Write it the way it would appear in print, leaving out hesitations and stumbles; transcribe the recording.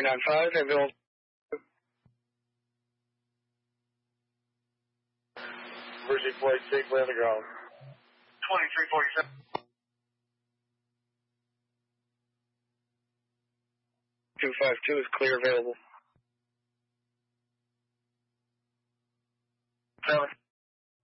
395, ambulance. Emergency plate safely on the ground. 2347. 252 is clear available. 7.